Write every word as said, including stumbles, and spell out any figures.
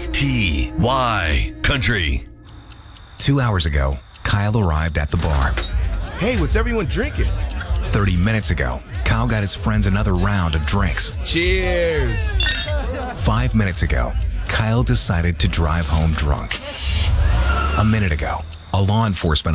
T Y Country. Two hours ago, Kyle arrived at the bar. Hey, what's everyone drinking? thirty minutes ago, Kyle got his friends another round of drinks. Cheers! Five minutes ago, Kyle decided to drive home drunk. A minute ago, a law enforcement